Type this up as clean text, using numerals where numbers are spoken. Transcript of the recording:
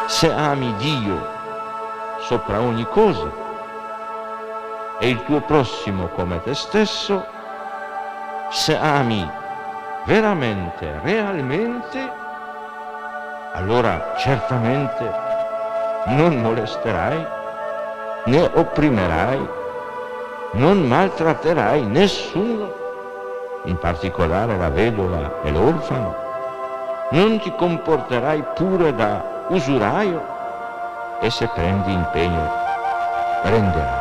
se ami Dio sopra ogni cosa e il tuo prossimo come te stesso, se ami veramente, realmente, allora certamente non molesterai, né opprimerai, non maltratterai nessuno, in particolare la vedova e l'orfano, non ti comporterai pure da usuraio e se prendi impegno prenderai.